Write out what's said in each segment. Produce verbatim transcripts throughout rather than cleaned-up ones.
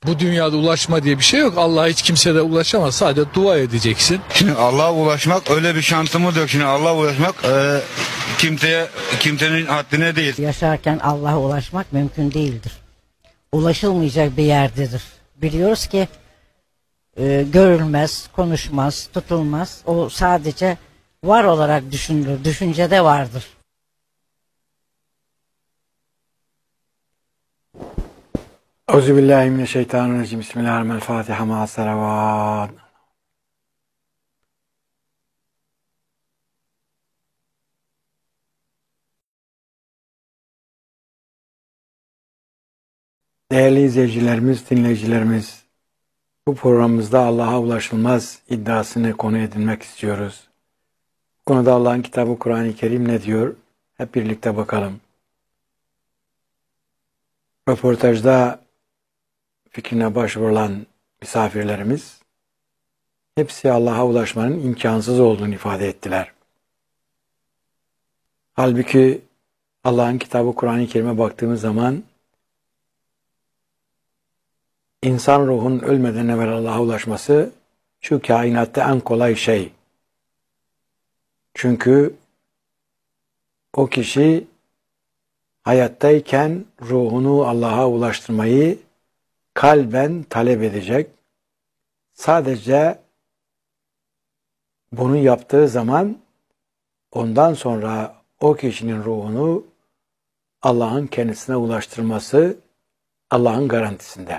Bu dünyada ulaşma diye bir şey yok. Allah'a hiç kimse de ulaşamaz. Sadece dua edeceksin. Şimdi Allah'a ulaşmak öyle bir şansımız yok. Şimdi Allah'a ulaşmak e, kimseye, kimsenin haddine değil. Yaşarken Allah'a ulaşmak mümkün değildir. Ulaşılmayacak bir yerdedir. Biliyoruz ki e, görülmez, konuşmaz, tutulmaz. O sadece var olarak düşünülür. Düşüncede vardır. Euzubillahimineşşeytanirracim. Bismillahirrahmanirrahim. Fatiha ma'as salavat. Değerli izleyicilerimiz, dinleyicilerimiz, bu programımızda Allah'a ulaşılmaz iddiasını konu edinmek istiyoruz. Bu konuda Allah'ın kitabı Kur'an-ı Kerim ne diyor? Hep birlikte bakalım. Röportajda fikrine başvurulan misafirlerimiz hepsi Allah'a ulaşmanın imkansız olduğunu ifade ettiler. Halbuki Allah'ın kitabı Kur'an-ı Kerim'e baktığımız zaman İnsan ruhunun ölmeden evvel Allah'a ulaşması şu kainatta en kolay şey. Çünkü o kişi hayattayken ruhunu Allah'a ulaştırmayı kalben talep edecek. Sadece bunu yaptığı zaman ondan sonra o kişinin ruhunu Allah'ın kendisine ulaştırması Allah'ın garantisinde.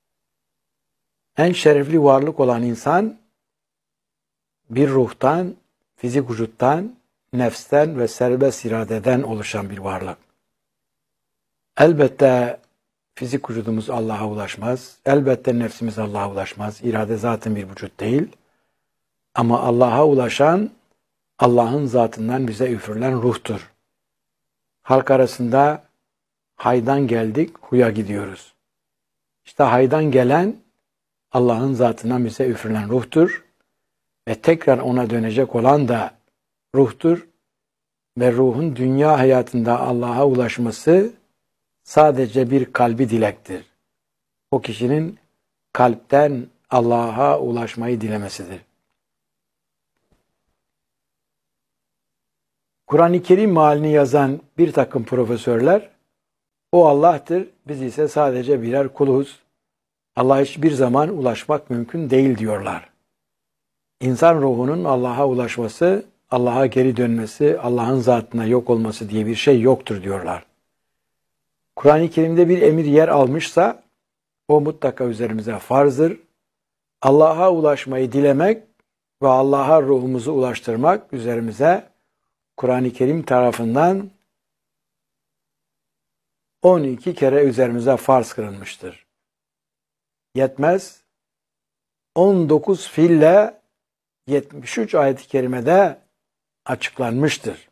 En şerefli varlık olan insan bir ruhtan, fizik vücuttan, nefsten ve serbest iradeden oluşan bir varlık. Elbette fizik vücudumuz Allah'a ulaşmaz. Elbette nefsimiz Allah'a ulaşmaz. İrade zaten bir vücut değil. Ama Allah'a ulaşan Allah'ın zatından bize üfürülen ruhtur. Halk arasında haydan geldik, huya gidiyoruz. İşte haydan gelen Allah'ın zatından bize üfürülen ruhtur ve tekrar ona dönecek olan da ruhtur ve ruhun dünya hayatında Allah'a ulaşması sadece bir kalbi dilektir. O kişinin kalpten Allah'a ulaşmayı dilemesidir. Kur'an-ı Kerim mealini yazan bir takım profesörler, o Allah'tır, biz ise sadece birer kuluz. Allah'a hiçbir zaman ulaşmak mümkün değil diyorlar. İnsan ruhunun Allah'a ulaşması, Allah'a geri dönmesi, Allah'ın zatına yok olması diye bir şey yoktur diyorlar. Kur'an-ı Kerim'de bir emir yer almışsa, o mutlaka üzerimize farzdır. Allah'a ulaşmayı dilemek ve Allah'a ruhumuzu ulaştırmak üzerimize Kur'an-ı Kerim tarafından on iki kere üzerimize farz kılınmıştır. Yetmez, on dokuz fiille yetmiş üç ayet-i kerimede açıklanmıştır.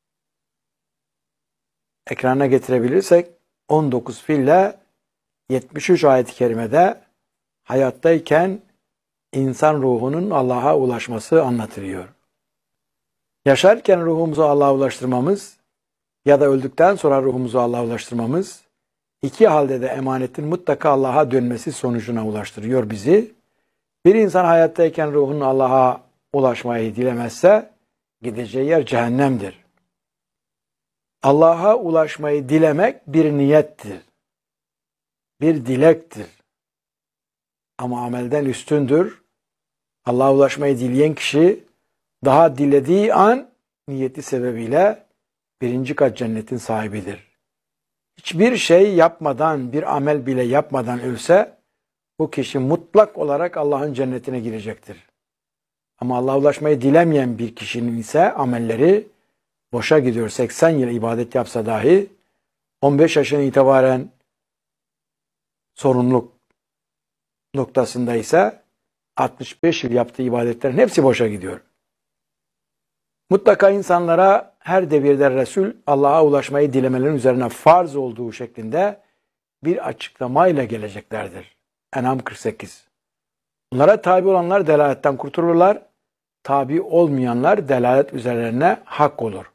Ekrana getirebilirsek on dokuz fiille yetmiş üç ayet-i kerimede hayattayken insan ruhunun Allah'a ulaşması anlatılıyor. Yaşarken ruhumuzu Allah'a ulaştırmamız ya da öldükten sonra ruhumuzu Allah'a ulaştırmamız İki halde de emanetin mutlaka Allah'a dönmesi sonucuna ulaştırıyor bizi. Bir insan hayattayken ruhunun Allah'a ulaşmayı dilemezse gideceği yer cehennemdir. Allah'a ulaşmayı dilemek bir niyettir. Bir dilektir. Ama amelden üstündür. Allah'a ulaşmayı dileyen kişi daha dilediği an niyeti sebebiyle birinci kat cennetin sahibidir. Hiçbir şey yapmadan, bir amel bile yapmadan ölse, bu kişi mutlak olarak Allah'ın cennetine girecektir. Ama Allah'a ulaşmayı dilemeyen bir kişinin ise amelleri boşa gidiyor. seksen yıl ibadet yapsa dahi, on beş yaşına itibaren sorumluluk noktasında ise altmış beş yıl yaptığı ibadetlerin hepsi boşa gidiyor. Mutlaka insanlara her devirde Resul Allah'a ulaşmayı dilemelerin üzerine farz olduğu şeklinde bir açıklamayla geleceklerdir. En'am kırk sekiz. Bunlara tabi olanlar delaletten kurtulurlar, tabi olmayanlar delalet üzerlerine hak olur.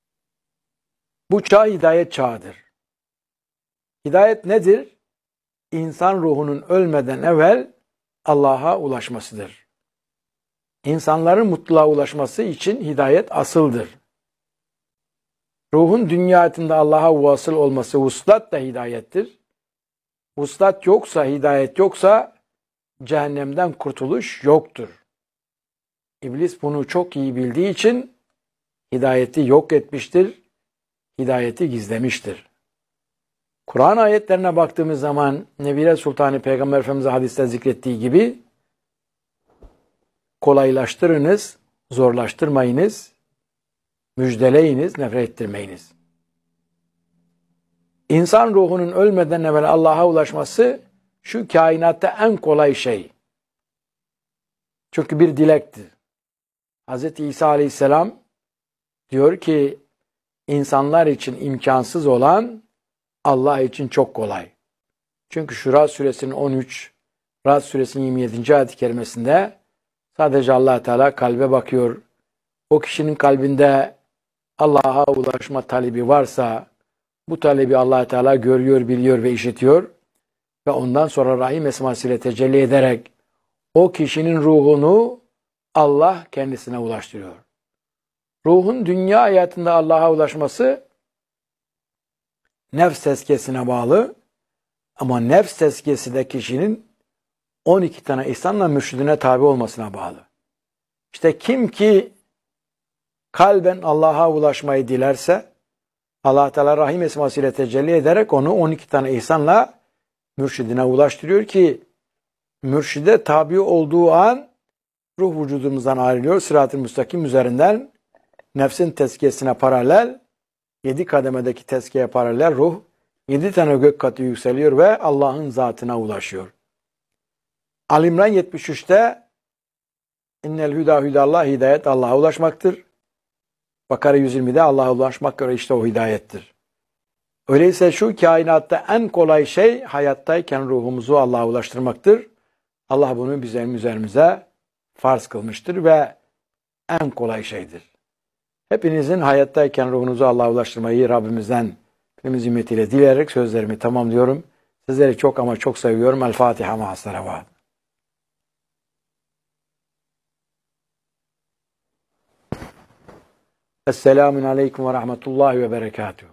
Bu çağ hidayet çağıdır. Hidayet nedir? insan ruhunun ölmeden evvel Allah'a ulaşmasıdır. İnsanların mutluluğa ulaşması için hidayet asıldır. Ruhun dünya hayatında Allah'a vasıl olması vuslat da hidayettir. Vuslat yoksa, hidayet yoksa cehennemden kurtuluş yoktur. İblis bunu çok iyi bildiği için hidayeti yok etmiştir, hidayeti gizlemiştir. Kur'an ayetlerine baktığımız zaman Nebire Sultanı Peygamber Efendimiz'e hadiste zikrettiği gibi kolaylaştırınız, zorlaştırmayınız, müjdeleyiniz, nefret ettirmeyiniz. İnsan ruhunun ölmeden evvel Allah'a ulaşması şu kainatta en kolay şey. Çünkü bir dilektir. Hazreti İsa Aleyhisselam diyor ki insanlar için imkansız olan Allah için çok kolay. Çünkü Şura suresinin on üç, Ra'd suresinin yirmi yedinci ayet-i kerimesinde sadece Allah Teala kalbe bakıyor. O kişinin kalbinde Allah'a ulaşma talebi varsa bu talebi Allah Teala görüyor, biliyor ve işitiyor ve ondan sonra Rahim esmasıyla tecelli ederek o kişinin ruhunu Allah kendisine ulaştırıyor. Ruhun dünya hayatında Allah'a ulaşması nefs tezkiyesine bağlı ama nefs tezkiyesi de kişinin on iki tane ihsanla mürşidine tabi olmasına bağlı. İşte kim ki kalben Allah'a ulaşmayı dilerse Allah Teala Rahim esmasıyla tecelli ederek onu on iki tane ihsanla mürşidine ulaştırıyor ki mürşide tabi olduğu an ruh vücudumuzdan ayrılıyor. Sırat-ı müstakim üzerinden nefsin tezkiyesine paralel, yedi kademedeki tezkiyeye paralel ruh yedi tane gök katı yükseliyor ve Allah'ın zatına ulaşıyor. Al-İmran yetmiş üçte innel hüda hüdallah, hidayet Allah'a ulaşmaktır. Bakara yüz yirmide Allah'a ulaşmak göre işte o hidayettir. Öyleyse şu kainatta en kolay şey hayattayken ruhumuzu Allah'a ulaştırmaktır. Allah bunu bizim üzerimize farz kılmıştır ve en kolay şeydir. Hepinizin hayattayken ruhunuzu Allah'a ulaştırmayı Rabbimizden filmiz ümmetiyle dileyerek sözlerimi tamamlıyorum. Sizleri çok ama çok seviyorum. El Fatiha ma'as salavat. Esselamun aleyküm ve rahmetullahi ve berekatuhu.